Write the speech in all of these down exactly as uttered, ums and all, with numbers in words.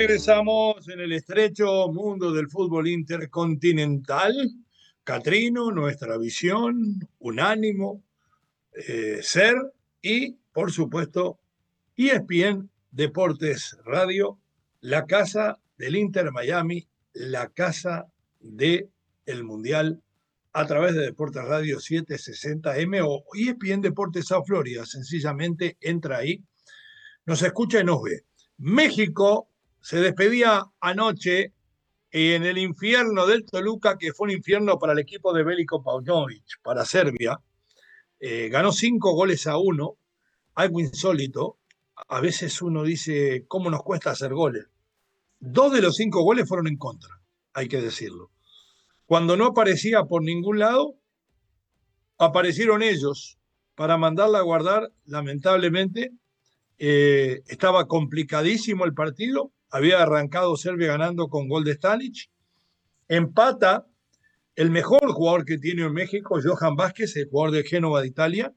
Regresamos en el estrecho mundo del fútbol intercontinental. Catrino, nuestra visión, unánimo, eh, ser y, por supuesto, E S P N Deportes Radio, la casa del Inter Miami, la casa del Mundial, a través de Deportes Radio setecientos sesenta M o E S P N Deportes South Florida. Sencillamente entra ahí, nos escucha y nos ve. México se despedía anoche en el infierno del Toluca, que fue un infierno para el equipo de Veliko Paunovic, para Serbia. Eh, ganó cinco goles a uno, algo insólito. A veces uno dice, ¿cómo nos cuesta hacer goles? Dos de los cinco goles fueron en contra, hay que decirlo. Cuando no aparecía por ningún lado, aparecieron ellos para mandarla a guardar, lamentablemente. Eh, estaba complicadísimo el partido, había arrancado Serbia ganando con gol de Stanic, empata el mejor jugador que tiene en México, Johan Vázquez, el jugador de Génova de Italia.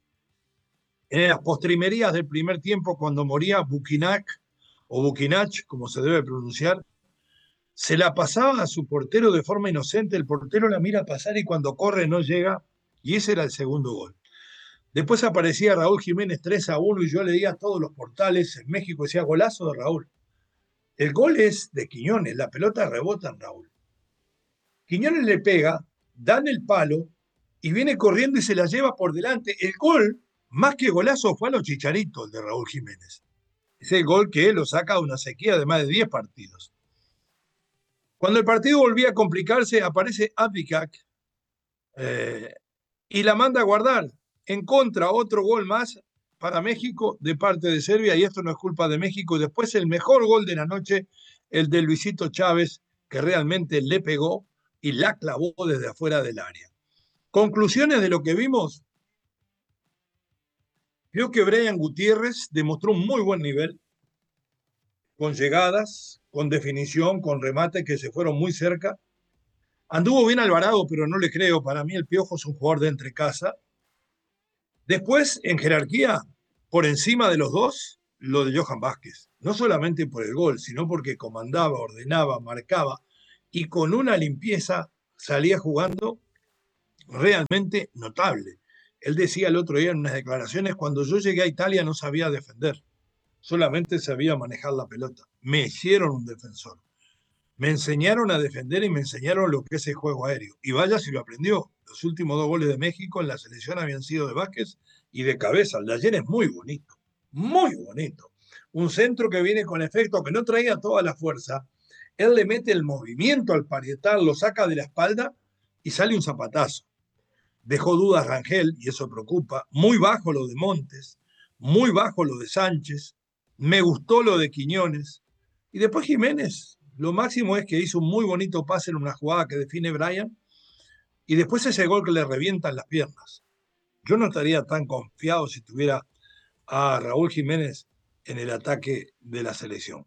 En las postrimerías del primer tiempo, cuando moría Bukinac, o Bukinach, como se debe pronunciar, se la pasaba a su portero de forma inocente, el portero la mira pasar y cuando corre no llega, y ese era el segundo gol. Después aparecía Raúl Jiménez tres a uno y yo leía todos los portales en México, decía golazo de Raúl. El gol es de Quiñones, la pelota rebota en Raúl. Quiñones le pega, dan el palo y viene corriendo y se la lleva por delante. El gol, más que golazo, fue a los Chicharitos, el de Raúl Jiménez. Es el gol que lo saca de una sequía de más de diez partidos. Cuando el partido volvía a complicarse, aparece Abdikak eh, y la manda a guardar. En contra, otro gol más para México de parte de Serbia, y esto no es culpa de México. Y después el mejor gol de la noche, el de Luisito Chávez, que realmente le pegó y la clavó desde afuera del área. Conclusiones de lo que vimos. Creo que Brian Gutiérrez demostró un muy buen nivel, con llegadas, con definición, con remate que se fueron muy cerca. Anduvo bien Alvarado, pero no le creo. Para mí el Piojo es un jugador de entrecasa. Después, en jerarquía, por encima de los dos, lo de Johan Vázquez. No solamente por el gol, sino porque comandaba, ordenaba, marcaba y con una limpieza salía jugando realmente notable. Él decía el otro día en unas declaraciones, cuando yo llegué a Italia no sabía defender, solamente sabía manejar la pelota. Me hicieron un defensor. Me enseñaron a defender y me enseñaron lo que es el juego aéreo. Y vaya si lo aprendió. Los últimos dos goles de México en la selección habían sido de Vázquez y de cabeza. El de ayer es muy bonito, muy bonito. Un centro que viene con efecto, que no traía toda la fuerza. Él le mete el movimiento al parietal, lo saca de la espalda y sale un zapatazo. Dejó dudas Rangel, y eso preocupa. Muy bajo lo de Montes, muy bajo lo de Sánchez. Me gustó lo de Quiñones. Y después Jiménez, lo máximo es que hizo un muy bonito pase en una jugada que define Brian, y después ese gol que le revientan las piernas. Yo no estaría tan confiado si tuviera a Raúl Jiménez en el ataque de la selección.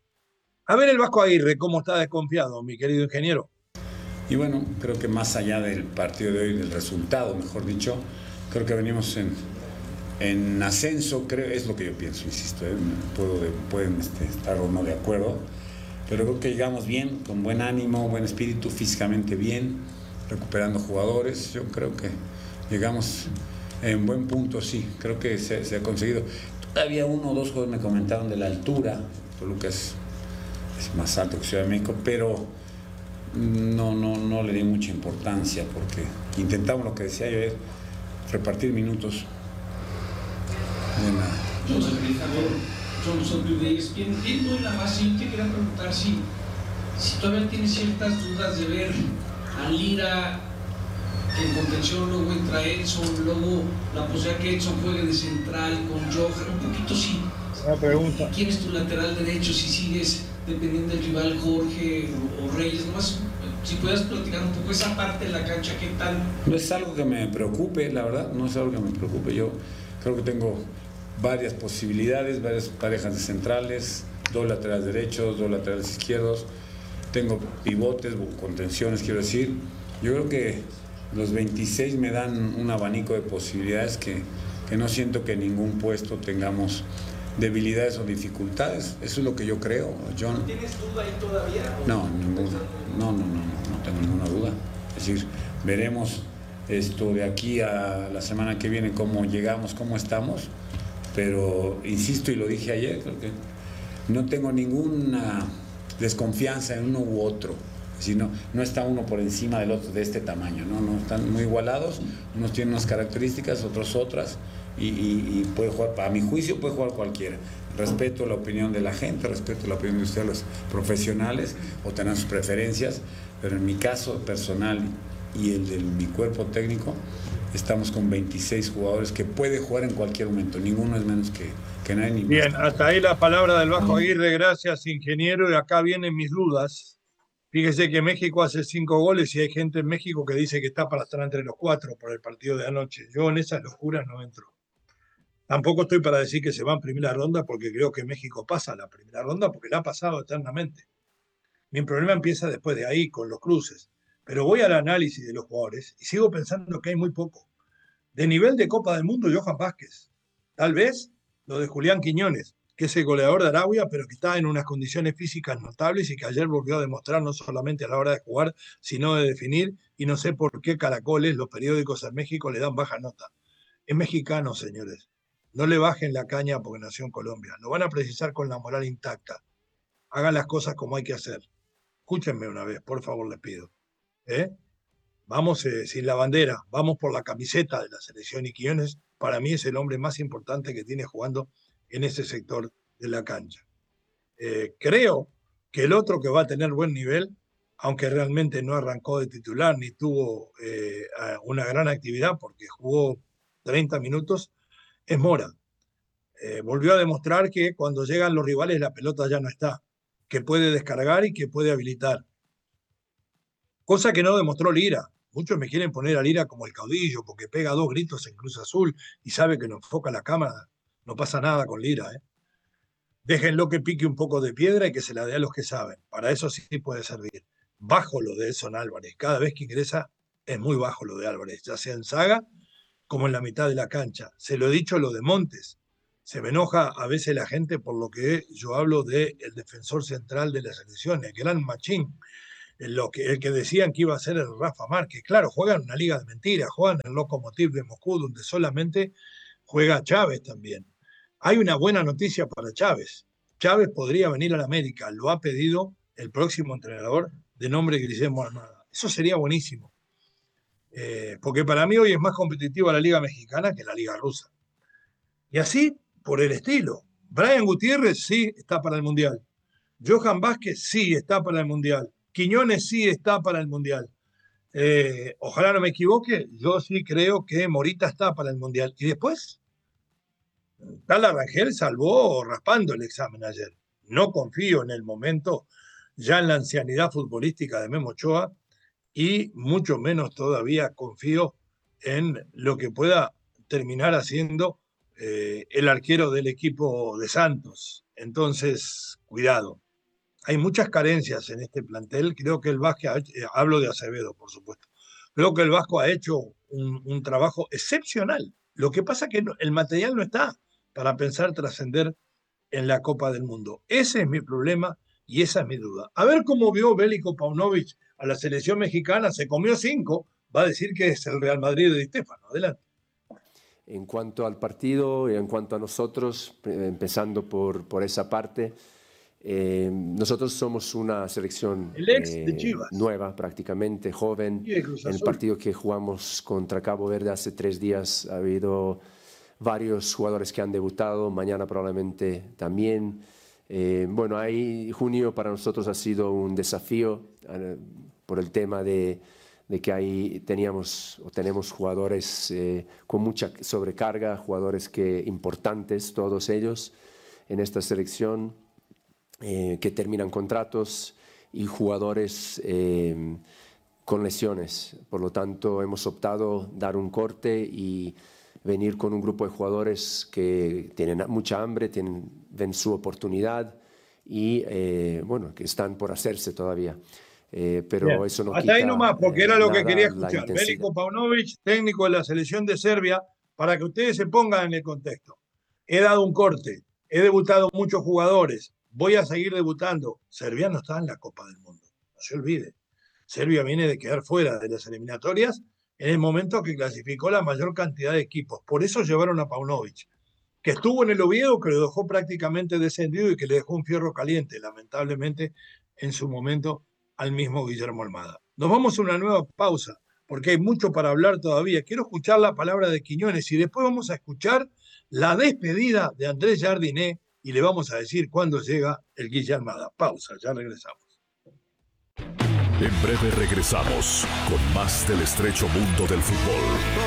A ver el Vasco Aguirre, ¿cómo está desconfiado, mi querido ingeniero? Y bueno, creo que más allá del partido de hoy, del resultado, mejor dicho, creo que venimos en, en ascenso, creo, es lo que yo pienso, insisto, ¿eh? Puedo, pueden este, estar o no de acuerdo, pero creo que llegamos bien, con buen ánimo, buen espíritu, físicamente bien, recuperando jugadores. Yo creo que llegamos en buen punto, sí, creo que se, se ha conseguido. Todavía uno o dos jugadores me comentaron de la altura, Toluca es, es más alto que Ciudad de México, pero no, no, no le di mucha importancia porque intentamos lo que decía yo, es repartir minutos. Viendo la base, yo te quería preguntar si, si todavía tienes ciertas dudas de ver a Lira en contención, luego entra Edson, luego la posibilidad que Edson juegue de central con Johan, un poquito sí. Una pregunta. ¿Quién es tu lateral derecho? Si sigues dependiendo del rival, Jorge o, o Reyes, nomás si puedes platicar un poco esa parte de la cancha, ¿qué tal? No es algo que me preocupe, la verdad, no es algo que me preocupe. Yo creo que tengo varias posibilidades, varias parejas de centrales, dos laterales derechos, dos laterales izquierdos, tengo pivotes, contenciones, quiero decir. Yo creo que los veintiséis me dan un abanico de posibilidades que, que no siento que en ningún puesto tengamos debilidades o dificultades. Eso es lo que yo creo, John. ¿No tienes duda ahí todavía? No, ninguna. No, no, no, no, no tengo ninguna duda. Es decir, veremos esto de aquí a la semana que viene cómo llegamos, cómo estamos, pero insisto y lo dije ayer, creo que no tengo ninguna desconfianza en uno u otro. Si no, no está uno por encima del otro de este tamaño, ¿no? No están muy igualados, unos tienen unas características, otros otras, y, y, y puede jugar, a mi juicio puede jugar cualquiera. Respeto la opinión de la gente, respeto la opinión de ustedes, los profesionales, o tengan sus preferencias, pero en mi caso personal y el de mi cuerpo técnico, estamos con veintiséis jugadores que puede jugar en cualquier momento, ninguno es menos que, que nadie. Ni Bien, hasta ahí la palabra del Vasco Aguirre, gracias ingeniero, y acá vienen mis dudas. Fíjese que México hace cinco goles y hay gente en México que dice que está para estar entre los cuatro por el partido de anoche. Yo en esas locuras no entro. Tampoco estoy para decir que se va en primera ronda porque creo que México pasa a la primera ronda porque la ha pasado eternamente. Mi problema empieza después de ahí, con los cruces. Pero voy al análisis de los jugadores y sigo pensando que hay muy poco. De nivel de Copa del Mundo, Johan Vázquez. Tal vez lo de Julián Quiñones, que es el goleador de Arabia, pero que está en unas condiciones físicas notables y que ayer volvió a demostrar no solamente a la hora de jugar, sino de definir, y no sé por qué caracoles, los periódicos en México le dan baja nota. Es mexicano, señores. No le bajen la caña porque nació en Colombia. Lo van a precisar con la moral intacta. Hagan las cosas como hay que hacer. Escúchenme una vez, por favor, les pido. ¿Eh? Vamos eh, sin la bandera, vamos por la camiseta de la selección, y Quiñones para mí es el hombre más importante que tiene jugando en ese sector de la cancha. Eh, creo que el otro que va a tener buen nivel, aunque realmente no arrancó de titular ni tuvo eh, una gran actividad porque jugó treinta minutos, es Mora. Eh, volvió a demostrar que cuando llegan los rivales la pelota ya no está, que puede descargar y que puede habilitar. Cosa que no demostró Lira. Muchos me quieren poner a Lira como el caudillo porque pega dos gritos en Cruz Azul y sabe que no enfoca la cámara. No pasa nada con Lira, ¿eh? Déjenlo que pique un poco de piedra y que se la dé a los que saben. Para eso sí puede servir. Bajo lo de Edson Álvarez. Cada vez que ingresa es muy bajo lo de Álvarez, ya sea en saga como en la mitad de la cancha. Se lo he dicho lo de Montes. Se me enoja a veces la gente por lo que yo hablo del defensor central de la selección, el gran Machín. Lo que, el que decían que iba a ser el Rafa Márquez. Claro, juegan en una liga de mentiras, juegan en el Lokomotiv de Moscú, donde solamente juega Chávez también. Hay una buena noticia para Chávez. Chávez podría venir a la América, lo ha pedido el próximo entrenador de nombre Guillermo Almada. Eso sería buenísimo. Eh, porque para mí hoy es más competitiva la liga mexicana que la liga rusa. Y así, por el estilo. Brian Gutiérrez sí está para el Mundial. Johan Vázquez sí está para el Mundial. Quiñones sí está para el Mundial. Eh, ojalá no me equivoque, yo sí creo que Morita está para el Mundial. Y después, Tala Rangel salvó raspando el examen ayer. No confío en el momento, ya en la ancianidad futbolística de Memo Ochoa, y mucho menos todavía confío en lo que pueda terminar haciendo eh, el arquero del equipo de Santos. Entonces, cuidado. Hay muchas carencias en este plantel. Creo que el Vasco, ha hecho, hablo de Acevedo, por supuesto, creo que el Vasco ha hecho un, un trabajo excepcional. Lo que pasa es que no, el material no está para pensar trascender en la Copa del Mundo. Ese es mi problema y esa es mi duda. A ver cómo vio Veliko Paunovic a la selección mexicana. Se comió cinco. Va a decir que es el Real Madrid de Di Stéfano. Adelante. En cuanto al partido y en cuanto a nosotros, empezando por, por esa parte, Eh, nosotros somos una selección el ex eh, de Chivas. nueva, prácticamente joven. En el partido que jugamos contra Cabo Verde hace tres días ha habido varios jugadores que han debutado, mañana probablemente también. Eh, bueno, ahí junio para nosotros ha sido un desafío eh, por el tema de, de que ahí teníamos o tenemos jugadores eh, con mucha sobrecarga, jugadores que importantes, todos ellos en esta selección. Eh, que terminan contratos y jugadores eh, con lesiones. Por lo tanto, hemos optado dar un corte y venir con un grupo de jugadores que tienen mucha hambre, tienen, ven su oportunidad y eh, bueno, que están por hacerse todavía. Eh, pero Bien. eso no Hasta quita, ahí nomás, porque era lo que quería escuchar. Veliko Paunovic, técnico de la selección de Serbia, para que ustedes se pongan en el contexto. He dado un corte. he debutado muchos jugadores, voy a seguir debutando. Serbia no está en la Copa del Mundo, no se olvide. Serbia viene de quedar fuera de las eliminatorias en el momento que clasificó la mayor cantidad de equipos. Por eso llevaron a Paunovic, que estuvo en el Oviedo, que lo dejó prácticamente descendido y que le dejó un fierro caliente, lamentablemente, en su momento al mismo Guillermo Almada. Nos vamos a una nueva pausa, porque hay mucho para hablar todavía. Quiero escuchar la palabra de Quiñones y después vamos a escuchar la despedida de Andrés Jardiné y le vamos a decir cuándo llega el Guille Almada. Pausa, ya regresamos. En breve regresamos con más del estrecho mundo del fútbol.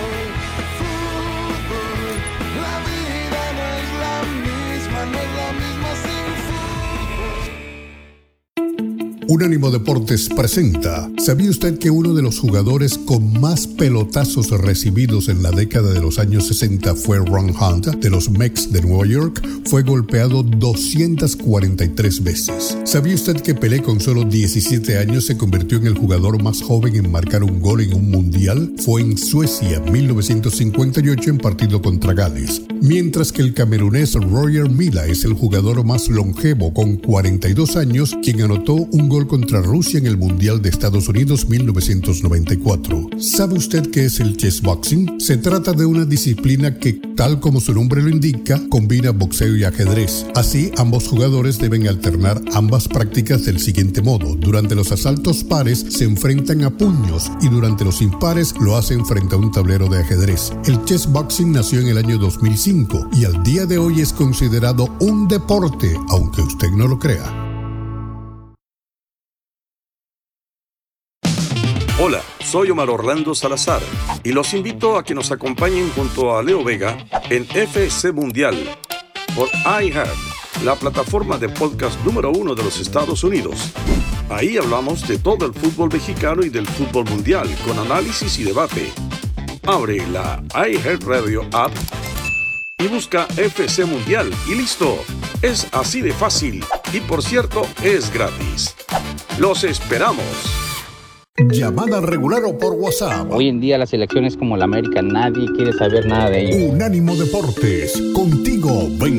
La vida no es la misma, no es la misma sin fútbol. Unánimo Deportes presenta. ¿Sabía usted que uno de los jugadores con más pelotazos recibidos en la década de los años sesenta fue Ron Hunt, de los Mets de Nueva York? Fue golpeado doscientas cuarenta y tres veces. ¿Sabía usted que Pelé con solo diecisiete años se convirtió en el jugador más joven en marcar un gol en un mundial? Fue en Suecia, mil novecientos cincuenta y ocho, en partido contra Gales. Mientras que el camerunés Roger Milla es el jugador más longevo con cuarenta y dos años, quien anotó un gol contra Rusia en el Mundial de Estados Unidos mil novecientos noventa y cuatro. ¿Sabe usted qué es el chessboxing? Se trata de una disciplina que, tal como su nombre lo indica, combina boxeo y ajedrez. Así, ambos jugadores deben alternar ambas prácticas del siguiente modo. Durante los asaltos pares se enfrentan a puños y durante los impares lo hacen frente a un tablero de ajedrez. El chessboxing nació en el año dos mil cinco y al día de hoy es considerado un deporte, aunque usted no lo crea. Hola, soy Omar Orlando Salazar y los invito a que nos acompañen junto a Leo Vega en F C Mundial por iHeart, la plataforma de podcast número uno de los Estados Unidos. Ahí hablamos de todo el fútbol mexicano y del fútbol mundial con análisis y debate. Abre la iHeartRadio app y busca F C Mundial y listo. Es así de fácil y, por cierto, es gratis. ¡Los esperamos! Llamada regular o por WhatsApp. Hoy en día las elecciones como la América, nadie quiere saber nada de ello. Unánimo Deportes, contigo.